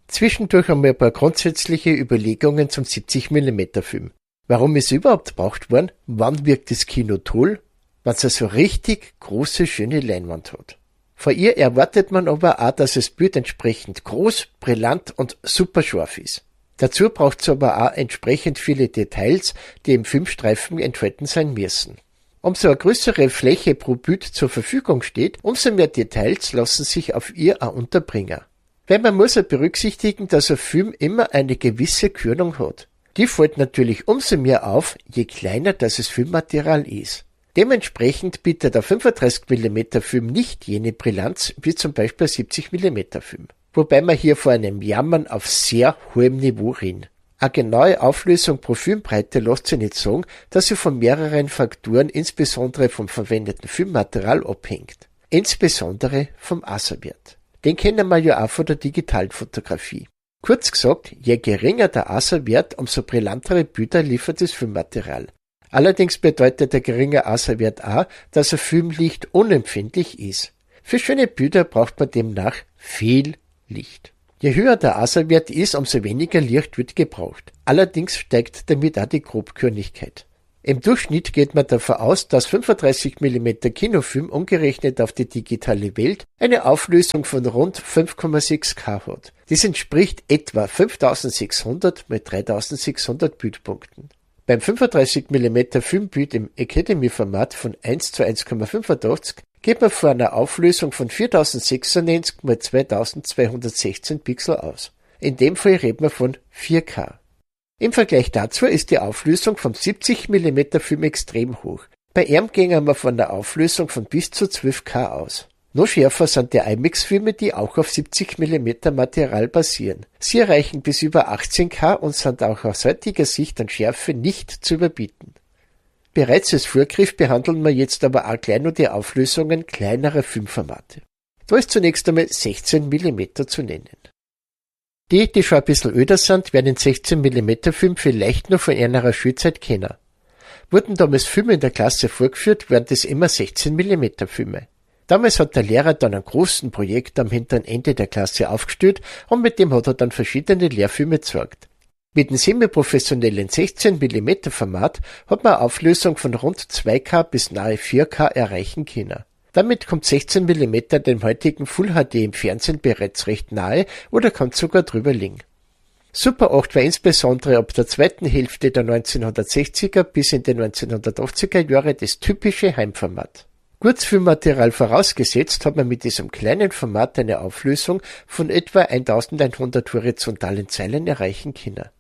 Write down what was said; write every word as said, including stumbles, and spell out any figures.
Zwischendurch einmal ein paar grundsätzliche Überlegungen zum siebzig Millimeter Film. Warum ist überhaupt gebraucht worden? Wann wirkt das Kino toll? Wenn es so richtig große, schöne Leinwand hat. Von ihr erwartet man aber auch, dass das Bild entsprechend groß, brillant und super scharf ist. Dazu braucht es aber auch entsprechend viele Details, die im Filmstreifen enthalten sein müssen. Umso eine größere Fläche pro Bild zur Verfügung steht, umso mehr Details lassen sich auf ihr auch unterbringen. Weil man muss auch berücksichtigen, dass ein Film immer eine gewisse Körnung hat. Die fällt natürlich umso mehr auf, je kleiner das Filmmaterial ist. Dementsprechend bietet der fünfunddreißig Millimeter Film nicht jene Brillanz wie zum Beispiel ein siebzig Millimeter Film. Wobei wir hier vor einem Jammern auf sehr hohem Niveau reden. Eine genaue Auflösung pro Filmbreite lässt sich nicht sagen, dass sie von mehreren Faktoren, insbesondere vom verwendeten Filmmaterial, abhängt. Insbesondere vom Aserwert. Den kennen wir ja auch von der digitalen Fotografie. Kurz gesagt, je geringer der Aserwert, umso brillantere Bilder liefert das Filmmaterial. Allerdings bedeutet der geringe Aserwert auch, dass ein Film lichtunempfindlich ist. Für schöne Bilder braucht man demnach viel Licht. Je höher der Aserwert ist, umso weniger Licht wird gebraucht. Allerdings steigt damit auch die Grobkörnigkeit. Im Durchschnitt geht man davon aus, dass fünfunddreißig Millimeter Kinofilm umgerechnet auf die digitale Welt eine Auflösung von rund fünf Komma sechs K hat. Das entspricht etwa fünftausendsechshundert mal dreitausendsechshundert Bildpunkten. Beim fünfunddreißig Millimeter Filmbild im Academy-Format von eins zu eins Komma fünfundachtzig geht man von einer Auflösung von viertausendsechsundneunzig mal zweitausendzweihundertsechzehn Pixel aus. In dem Fall reden wir von vier K. Im Vergleich dazu ist die Auflösung vom siebzig Millimeter Film extrem hoch. Bei ihm gehen wir von einer Auflösung von bis zu zwölf K aus. Noch schärfer sind die IMAX-Filme, die auch auf siebzig Millimeter Material basieren. Sie erreichen bis über achtzehn K und sind auch aus heutiger Sicht an Schärfe nicht zu überbieten. Bereits als Vorgriff behandeln wir jetzt aber auch gleich nur die Auflösungen kleinerer Filmformate. Da ist zunächst einmal sechzehn Millimeter zu nennen. Die, die schon ein bisschen öder sind, werden den sechzehn Millimeter Film vielleicht noch von einer Schulzeit kennen. Wurden damals Filme in der Klasse vorgeführt, waren das immer sechzehn Millimeter Filme. Damals hat der Lehrer dann ein großen Projekt am hinteren Ende der Klasse aufgestellt und mit dem hat er dann verschiedene Lehrfilme gezeigt. Mit dem semi-professionellen sechzehn Millimeter Format hat man eine Auflösung von rund zwei K bis nahe vier K erreichen können. Damit kommt sechzehn Millimeter dem heutigen Full H D im Fernsehen bereits recht nahe oder kann sogar drüber liegen. Super acht war insbesondere ab der zweiten Hälfte der neunzehnhundertsechziger bis in die neunzehnhundertachtziger Jahre das typische Heimformat. Kurzfilmmaterial vorausgesetzt hat man mit diesem kleinen Format eine Auflösung von etwa eintausendeinhundert horizontalen Zeilen erreichen können.